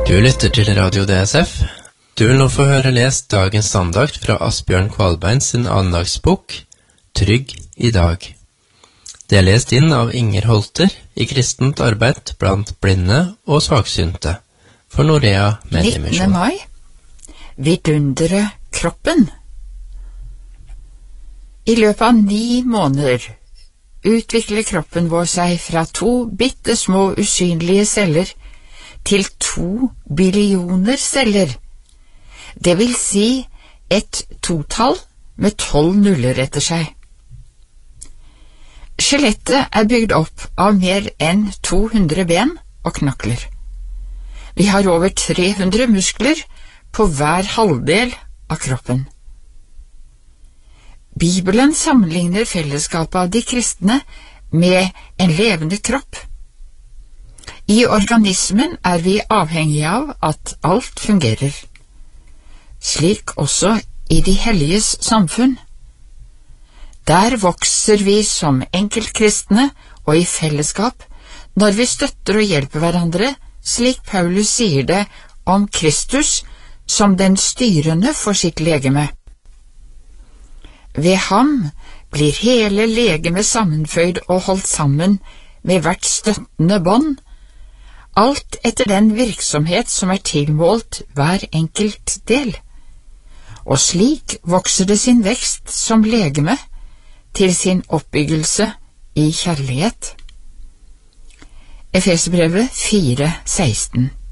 Du lytter til Radio DSF. Du vil nå få høre lest dagens andakt fra Asbjørn Kvalbein sin andagsbok, Trygg i dag. Det er lest inn av Inger Holter i kristent arbeid blant blinde og svaksynte for Norea Mediemisjon. 19. mai. Vidundere kroppen. I løpet av 9 måneder utvikler kroppen vår seg fra 2 bittesmå usynlige celler til 2 billioner celler. Det vil si et totall med 12 nuller etter seg. Skjelettet er bygd opp av mer enn 200 ben og knokler. Vi har over 300 muskler på hver halvdel av kroppen. Bibelen sammenligner fellesskapet av de kristne med en levende kropp. I organismen er vi avhengige av at alt fungerer. Slik også i de helliges samfunn. Der vokser vi som enkeltkristne og i fellesskap når vi støtter og hjelper hverandre, slik Paulus sier det om Kristus som den styrende for sitt legeme. Ved ham blir hele legemet sammenføyd og holdt sammen med hvert støttende bånd, alt etter den virksomhet som er tilmålt hver enkelt del. Og slik vokser det sin vekst som legeme til sin oppbyggelse i kjærlighet. Efeserbrevet 4:16.